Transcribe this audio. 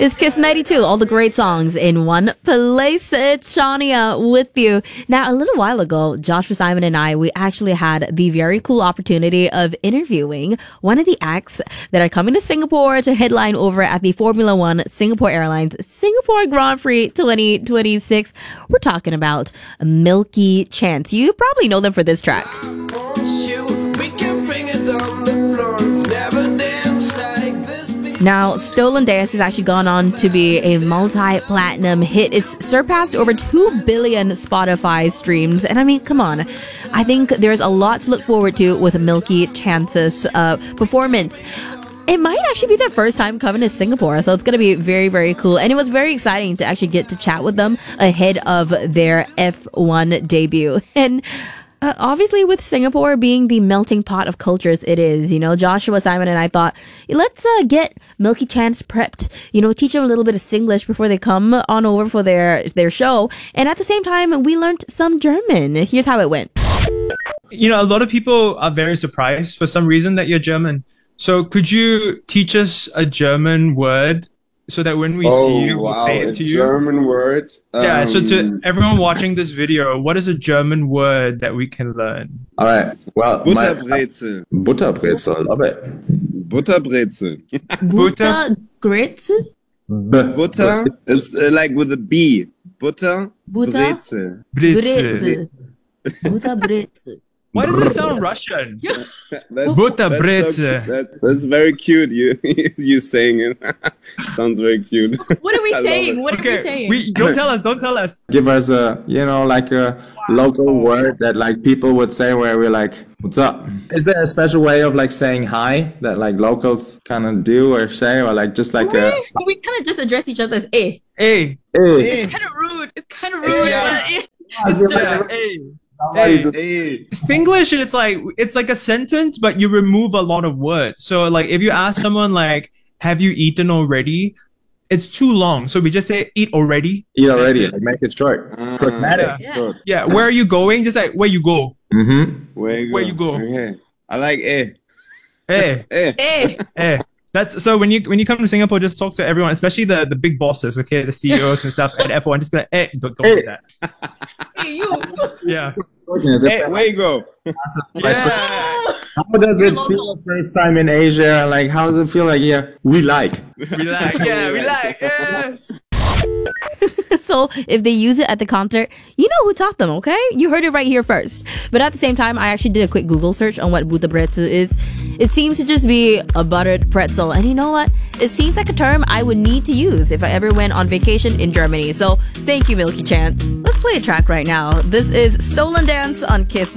It's Kiss 92, all the great songs in one place. It's Shania with you. Now, a little while ago, Joshua Simon and I, we actually had the very cool opportunity of interviewing one of the acts that are coming to Singapore to headline over at the Formula One Singapore Airlines Singapore Grand Prix 2026. We're talking about Milky Chance. You probably know them for this track. Now, Stolen Dance has actually gone on to be a multi-platinum hit. It's surpassed over 2 billion Spotify streams. And I mean, come on. I think there's a lot to look forward to with Milky Chance's performance. It might actually be their first time coming to Singapore, so it's going to be very, very cool. And it was very exciting to actually get to chat with them ahead of their F1 debut. And obviously, with Singapore being the melting pot of cultures it is, Joshua Simon and I thought, let's get Milky Chance prepped, teach them a little bit of Singlish before they come on over for their show. And at the same time, we learned some German. Here's how it went. A lot of people are very surprised for some reason that you're German. So could you teach us a German word so that when we see you, we'll say it to you? German word? Yeah, so to everyone watching this video, what is a German word that we can learn? All right. Well, Butterbrezel. Butterbrezel, love it. Butterbrezel. Butterbrezel? Butter is like with a B. Butter. Brezel. Brezel. Butterbrezel. Why does it sound Russian? Butterbrezel. That's very cute. You saying it sounds very cute. What are we saying? What are we saying? Don't tell us. Give us a local word that like people would say where we're like, what's up? Is there a special way of like saying hi that like locals kind of do or say, or like just like we kind of just address each other as eh. Hey. It's kind of rude. It's kind of rude. Yeah. Hey. Singlish is it's like a sentence, but you remove a lot of words. So like if you ask someone like, have you eaten already? It's too long. So we just say eat already. Eat already. Like make it short. Pragmatic. Yeah. Where are you going? Just like where you go. Mm-hmm. Where you go. Okay. I like That's so when you come to Singapore, just talk to everyone, especially the big bosses, okay, the CEOs and stuff at F1. Just be like, don't do that. Hey, you. Yeah. Hey, where you go? Yeah. How does it feel first time in Asia? Like, how does it feel like, we like. Yes. So if they use it at the concert, you know who taught them, okay? You heard it right here first. But at the same time, I actually did a quick Google search on what Butterbrezel is. It seems to just be a buttered pretzel. And you know what? It seems like a term I would need to use if I ever went on vacation in Germany. So thank you, Milky Chance. Let's play a track right now. This is Stolen Dance on Kiss